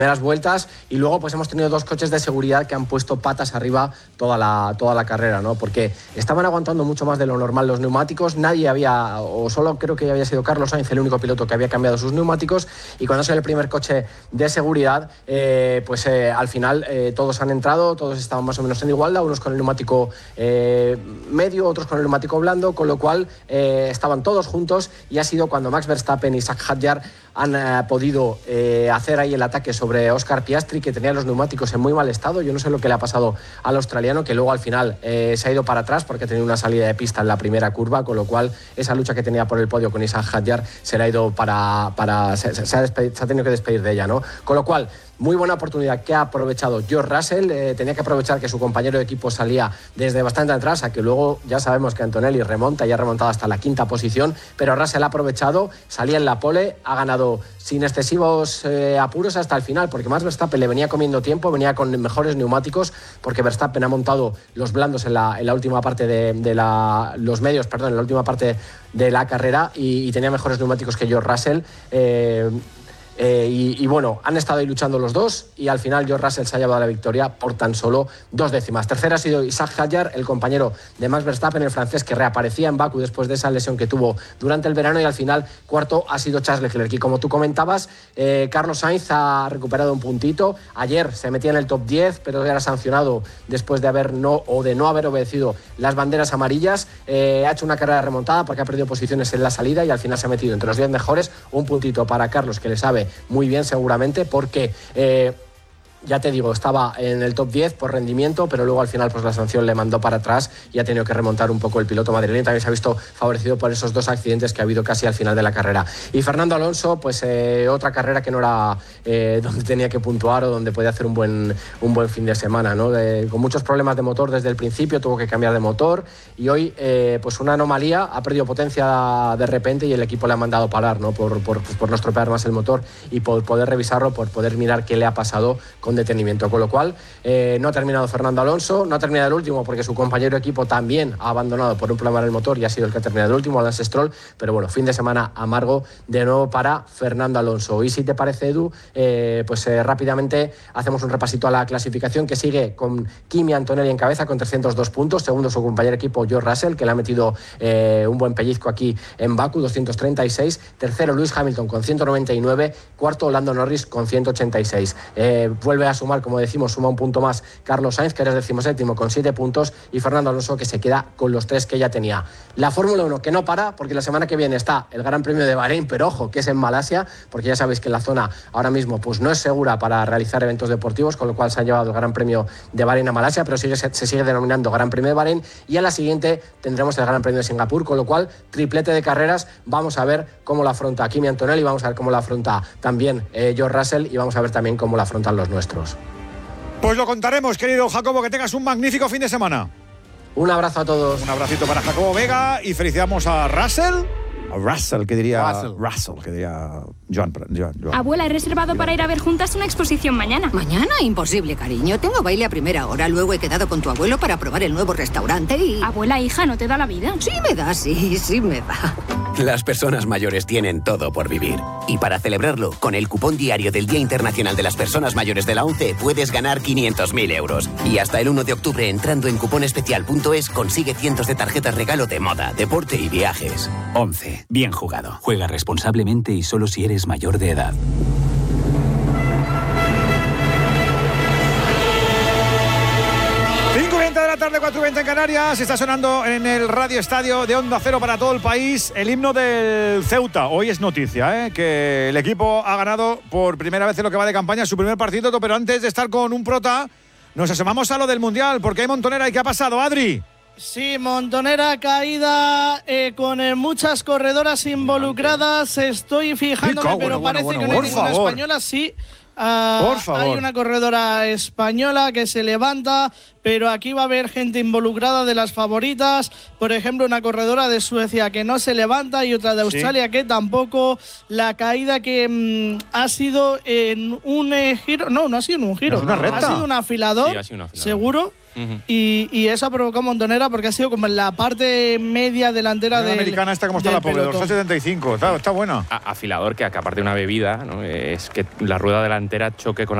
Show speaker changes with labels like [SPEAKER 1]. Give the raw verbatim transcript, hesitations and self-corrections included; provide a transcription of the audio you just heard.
[SPEAKER 1] primeras vueltas, y luego pues hemos tenido dos coches de seguridad que han puesto patas arriba toda la, toda la carrera, ¿no? Porque estaban aguantando mucho más de lo normal los neumáticos, nadie había, o solo creo que había sido Carlos Sainz el único piloto que había cambiado sus neumáticos, y cuando sale el primer coche de seguridad, eh, pues eh, al final eh, todos han entrado, todos estaban más o menos en igualdad, unos con el neumático eh, medio, otros con el neumático blando, con lo cual eh, estaban todos juntos, y ha sido cuando Max Verstappen y Zak Hadjar han eh, podido eh, hacer ahí el ataque sobre Oscar Piastri, que tenía los neumáticos en muy mal estado. Yo no sé lo que le ha pasado al australiano, que luego al final eh, se ha ido para atrás porque ha tenido una salida de pista en la primera curva, con lo cual esa lucha que tenía por el podio con Zak Hadjar se le ha ido para... para se, se, ha despedido, se ha tenido que despedir de ella, ¿no? Con lo cual, muy buena oportunidad que ha aprovechado George Russell. Eh, tenía que aprovechar que su compañero de equipo salía desde bastante atrás, a que luego ya sabemos que Antonelli remonta y ha remontado hasta la quinta posición, pero Russell ha aprovechado, salía en la pole, ha ganado sin excesivos eh, apuros hasta el final, porque más Verstappen le venía comiendo tiempo, venía con mejores neumáticos, porque Verstappen ha montado los blandos en la, en la última parte de, de la... los medios, perdón, en la última parte de la carrera, y, y tenía mejores neumáticos que George Russell. Eh, Eh, y, y bueno, han estado ahí luchando los dos, y al final George Russell se ha llevado la victoria por tan solo dos décimas. Tercero ha sido Zak Hadjar, el compañero de Max Verstappen, el francés, que reaparecía en Bakú después de esa lesión que tuvo durante el verano, y al final cuarto ha sido Charles Leclerc. Y como tú comentabas, eh, Carlos Sainz ha recuperado un puntito. Ayer se metía en el top diez, pero era sancionado después de haber no o de no haber obedecido las banderas amarillas. Eh, ha hecho una carrera remontada porque ha perdido posiciones en la salida, y al final se ha metido entre los diez mejores. Un puntito para Carlos, que le sabe muy bien seguramente, porque eh, ya te digo, estaba en el top diez por rendimiento, pero luego al final pues la sanción le mandó para atrás y ha tenido que remontar un poco el piloto madrileño. También se ha visto favorecido por esos dos accidentes que ha habido casi al final de la carrera. Y Fernando Alonso, pues eh, otra carrera que no era eh, donde tenía que puntuar o donde podía hacer un buen, un buen fin de semana, ¿no? De, con muchos problemas de motor desde el principio, tuvo que cambiar de motor, y hoy eh, pues una anomalía, ha perdido potencia de repente y el equipo le ha mandado parar, ¿no? Por, por, por no estropear más el motor y por poder revisarlo, por poder mirar qué le ha pasado con detenimiento, con lo cual eh, no ha terminado Fernando Alonso, no ha terminado el último porque su compañero de equipo también ha abandonado por un problema en el motor y ha sido el que ha terminado el último, Lance Stroll. Pero bueno, fin de semana amargo de nuevo para Fernando Alonso. Y si te parece, Edu, eh, pues eh, rápidamente hacemos un repasito a la clasificación, que sigue con Kimi Antonelli en cabeza con trescientos dos puntos, segundo su compañero de equipo George Russell, que le ha metido eh, un buen pellizco aquí en Bakú, doscientos treinta y seis, tercero Lewis Hamilton con ciento noventa y nueve, cuarto Lando Norris con ciento ochenta y seis. Eh, vuelve a sumar, como decimos, suma un punto más Carlos Sainz, que eres decimoséptimo con siete puntos, y Fernando Alonso, que se queda con los tres que ya tenía. La Fórmula uno, que no para, porque la semana que viene está el Gran Premio de Bahrein, pero ojo, que es en Malasia, porque ya sabéis que la zona ahora mismo pues no es segura para realizar eventos deportivos, con lo cual se ha llevado el Gran Premio de Bahrein a Malasia, pero sigue, se, se sigue denominando Gran Premio de Bahrein, y a la siguiente tendremos el Gran Premio de Singapur, con lo cual triplete de carreras. Vamos a ver cómo la afronta Kimi Antonelli, vamos a ver cómo la afronta también eh, George Russell, y vamos a ver también cómo la afrontan los nuestros.
[SPEAKER 2] Pues lo contaremos, querido Jacobo, que tengas un magnífico fin de semana.
[SPEAKER 1] Un abrazo a todos.
[SPEAKER 2] Un abracito para Jacobo Vega, y felicitamos a Russell. A Russell, que diría
[SPEAKER 3] Russell,
[SPEAKER 2] Russell que diría Joan, Joan, Joan.
[SPEAKER 4] Abuela, he reservado para ir a ver juntas una exposición mañana.
[SPEAKER 5] ¿Mañana? Imposible, cariño. Tengo baile a primera hora. Luego he quedado con tu abuelo para probar el nuevo restaurante y...
[SPEAKER 4] Abuela, hija, ¿no te da la vida?
[SPEAKER 5] Sí me da, sí, sí me da.
[SPEAKER 6] Las personas mayores tienen todo por vivir. Y para celebrarlo, con el cupón diario del Día Internacional de las Personas Mayores de la ONCE, puedes ganar quinientos mil euros. Y hasta el uno de octubre, entrando en cuponespecial punto es, consigue cientos de tarjetas regalo de moda, deporte y viajes. ONCE. Bien jugado. Juega responsablemente y solo si eres mayor de edad.
[SPEAKER 2] cinco y veinte de la tarde, cuatro y veinte en Canarias. Está sonando en el Radio Estadio de Onda Cero para todo el país el himno del Ceuta. Hoy es noticia, ¿eh? Que el equipo ha ganado por primera vez en lo que va de campaña su primer partido. Pero antes de estar con un prota, nos asomamos a lo del Mundial, porque hay montonera. ¿Y qué ha pasado, Adri?
[SPEAKER 7] Sí, montonera caída eh, con eh, muchas corredoras involucradas. Estoy fijándome,
[SPEAKER 2] Rico,
[SPEAKER 7] pero
[SPEAKER 2] bueno,
[SPEAKER 7] parece
[SPEAKER 2] bueno,
[SPEAKER 7] que
[SPEAKER 2] bueno,
[SPEAKER 7] no hay
[SPEAKER 2] por
[SPEAKER 7] ninguna
[SPEAKER 2] favor.
[SPEAKER 7] española. Sí, uh,
[SPEAKER 2] Por favor.
[SPEAKER 7] hay una corredora española que se levanta, pero aquí va a haber gente involucrada de las favoritas. Por ejemplo, una corredora de Suecia que no se levanta y otra de Australia sí. que tampoco. La caída que mmm, ha sido en un eh, giro. No, no ha sido en un giro.
[SPEAKER 2] ¿No es una recta?
[SPEAKER 7] Ha sido un afilador,
[SPEAKER 3] sí, ha sido un afilador.
[SPEAKER 7] seguro.
[SPEAKER 3] Uh-huh.
[SPEAKER 7] y, y eso ha provocado montonera porque ha sido como en la parte media delantera de
[SPEAKER 2] la americana esta como está la pobre, dorsal setenta y cinco, está, está buena.
[SPEAKER 3] A, afilador que, que aparte de una bebida, ¿no? Es que la rueda delantera choque con